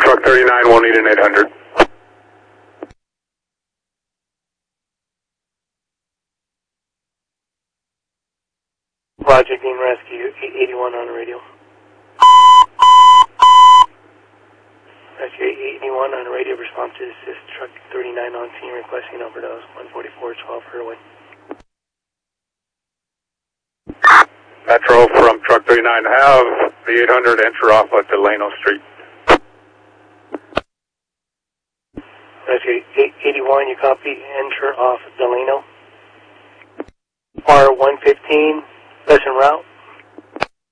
truck 39 will need an 800. Roger, Dean Rescue, 881 on the radio. Rescue 881 on the radio, response to assist truck 39 on scene requesting overdose, 144-12 Irwin. Metro from truck 39, have the 800 enter off at Delano Street. Rescue 881, you copy, enter off Delano. R115, lesson route.